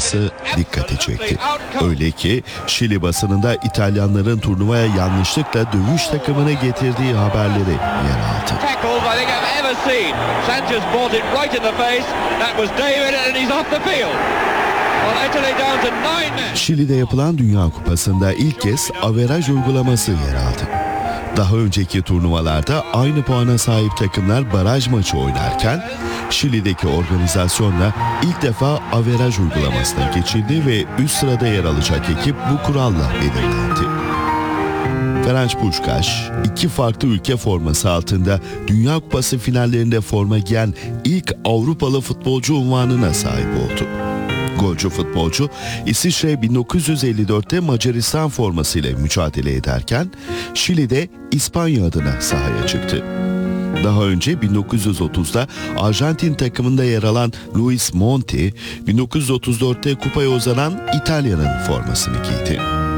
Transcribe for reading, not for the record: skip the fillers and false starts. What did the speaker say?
olması dikkati çekti. Öyle ki Şili basınında İtalyanların turnuvaya yanlışlıkla dövüş takımını getirdiği haberleri yer aldı. Şili'de yapılan Dünya Kupası'nda ilk kez averaj uygulaması yer aldı. Daha önceki turnuvalarda aynı puana sahip takımlar baraj maçı oynarken Şili'deki organizasyonla ilk defa averaj uygulamasına geçildi ve üst sırada yer alacak ekip bu kuralla belirlendi. Ferenc Puskás, iki farklı ülke forması altında Dünya Kupası finallerinde forma giyen ilk Avrupalı futbolcu unvanına sahip oldu. Golcü futbolcu İsviçre 1954'te Macaristan formasıyla mücadele ederken Şili'de İspanya adına sahaya çıktı. Daha önce 1930'da Arjantin takımında yer alan Luis Monti, 1934'te kupaya uzanan İtalya'nın formasını giydi.